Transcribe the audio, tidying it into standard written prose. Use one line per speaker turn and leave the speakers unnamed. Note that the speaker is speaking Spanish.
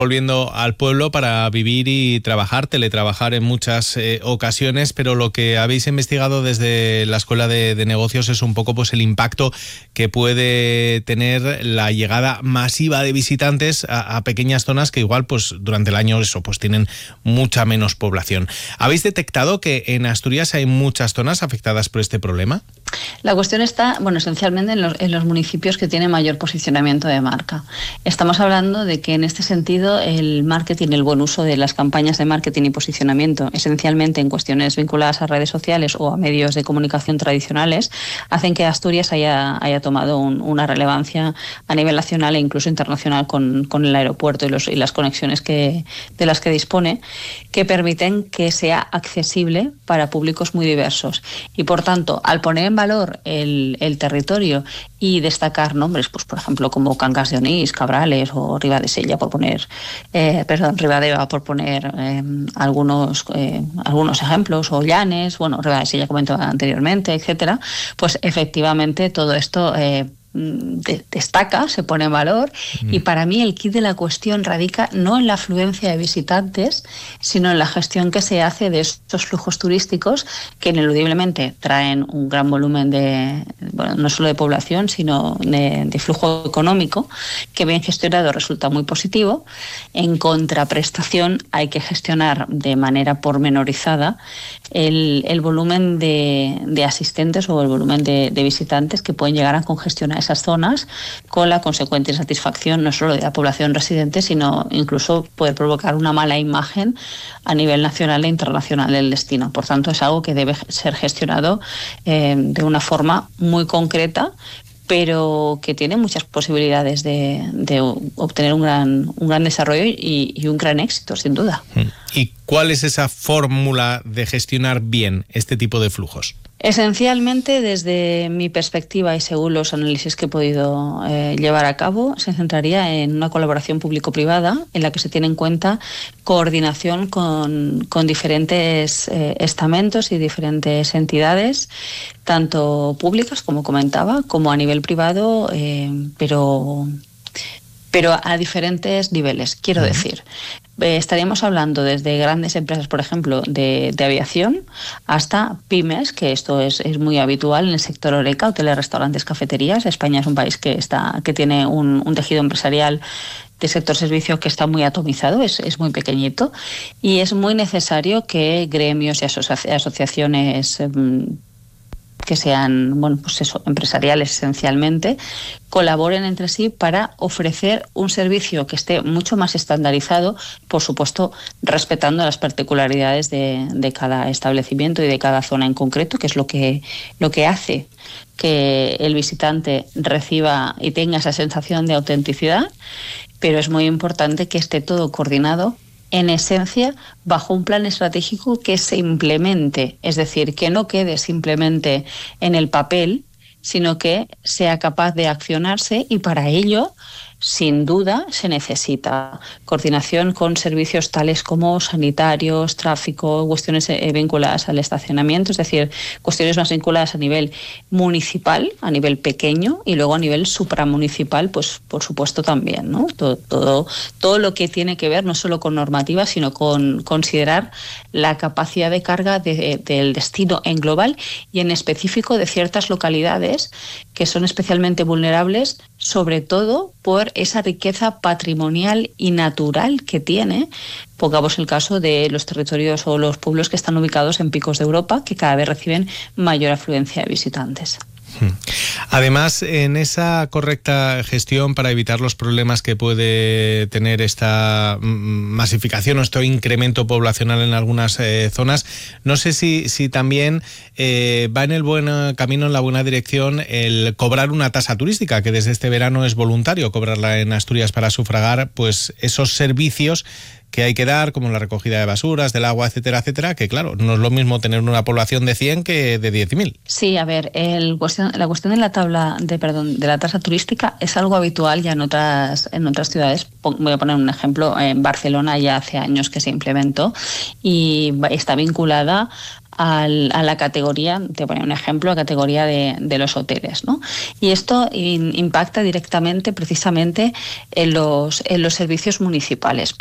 volviendo al pueblo para vivir y trabajar, teletrabajar en muchas ocasiones, pero lo que habéis investigado desde la Escuela de Negocios es un poco pues el impacto que puede tener la llegada masiva de visitantes a pequeñas zonas que igual pues durante el año pues tienen mucha menos población. ¿Habéis detectado que en Asturias hay muchas zonas afectadas por este problema?
La cuestión está, esencialmente en los municipios que tienen mayor posicionamiento de marca. Estamos hablando de que en este sentido el marketing, el buen uso de las campañas de marketing y posicionamiento, esencialmente en cuestiones vinculadas a redes sociales o a medios de comunicación tradicionales, hacen que Asturias haya tomado una relevancia a nivel nacional e incluso internacional con el aeropuerto y las conexiones de las que dispone, que permiten que sea accesible para públicos muy diversos. Y por tanto, al poner en valor el territorio y destacar nombres, pues por ejemplo como Cangas de Onís, Cabrales o Ribadesella, Ribadeva, por poner algunos ejemplos, o Llanes, Ribadesella comentaba anteriormente, etcétera, pues efectivamente todo esto destaca, se pone en valor, y para mí el quid de la cuestión radica no en la afluencia de visitantes, sino en la gestión que se hace de estos flujos turísticos que ineludiblemente traen un gran volumen no solo de población, sino de flujo económico, que bien gestionado resulta muy positivo. En contraprestación hay que gestionar de manera pormenorizada el volumen de asistentes o el volumen de visitantes que pueden llegar a congestionar esas zonas, con la consecuente insatisfacción no solo de la población residente, sino incluso poder provocar una mala imagen a nivel nacional e internacional del destino. Por tanto, es algo que debe ser gestionado de una forma muy concreta, pero que tiene muchas posibilidades de obtener un gran desarrollo y un gran éxito, sin duda.
¿Y cuál es esa fórmula de gestionar bien este tipo de flujos?
Esencialmente, desde mi perspectiva y según los análisis que he podido llevar a cabo, se centraría en una colaboración público-privada en la que se tiene en cuenta coordinación con diferentes estamentos y diferentes entidades, tanto públicas, como comentaba, como a nivel privado, pero a diferentes niveles. Quiero decir, estaríamos hablando desde grandes empresas, por ejemplo, de aviación, hasta pymes, que esto es muy habitual en el sector horeca, hoteles, restaurantes, cafeterías. España es un país que tiene un tejido empresarial de sector servicio que está muy atomizado, es muy pequeñito, y es muy necesario que gremios y asociaciones que sean empresariales esencialmente, colaboren entre sí para ofrecer un servicio que esté mucho más estandarizado, por supuesto respetando las particularidades de cada establecimiento y de cada zona en concreto, que es lo que hace que el visitante reciba y tenga esa sensación de autenticidad, pero es muy importante que esté todo coordinado, en esencia, bajo un plan estratégico que se implemente, es decir, que no quede simplemente en el papel, sino que sea capaz de accionarse, y para ello, sin duda, se necesita coordinación con servicios tales como sanitarios, tráfico, cuestiones vinculadas al estacionamiento, es decir, cuestiones más vinculadas a nivel municipal, a nivel pequeño, y luego a nivel supramunicipal, pues por supuesto también, ¿no? Todo lo que tiene que ver no solo con normativa, sino con considerar la capacidad de carga del destino en global y en específico de ciertas localidades que son especialmente vulnerables, sobre todo por esa riqueza patrimonial y natural que tiene. Pongamos el caso de los territorios o los pueblos que están ubicados en picos de Europa, que cada vez reciben mayor afluencia de visitantes.
Además, en esa correcta gestión para evitar los problemas que puede tener esta masificación o este incremento poblacional en algunas zonas, no sé si también va en el buen camino, en la buena dirección, el cobrar una tasa turística, que desde este verano es voluntario cobrarla en Asturias para sufragar pues esos servicios que hay que dar, como la recogida de basuras, del agua, etcétera, etcétera, que claro, no es lo mismo tener una población de 100 que de 10.000.
Sí, a ver, la cuestión de la tasa turística es algo habitual ya en otras ciudades. Voy a poner un ejemplo, en Barcelona ya hace años que se implementó y está vinculada a la categoría, te pongo un ejemplo, a categoría de los hoteles, ¿no? Y esto impacta directamente precisamente en los servicios municipales.